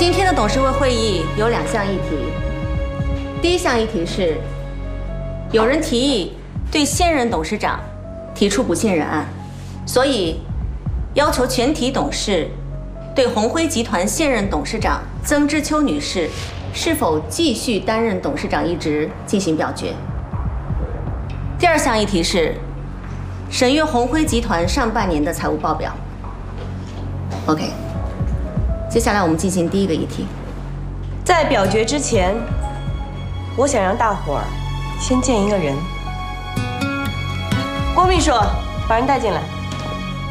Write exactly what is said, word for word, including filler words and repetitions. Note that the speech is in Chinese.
今天的董事会会议有两项议题。第一项议题是，有人提议对现任董事长提出不信任案，所以要求全体董事对鸿辉集团现任董事长曾之秋女士是否继续担任董事长一职进行表决。第二项议题是审阅鸿辉集团上半年的财务报表。OK， 接下来我们进行第一个议题。 在表决之前，我想让大伙儿先见一个人。郭秘书，把人带进来。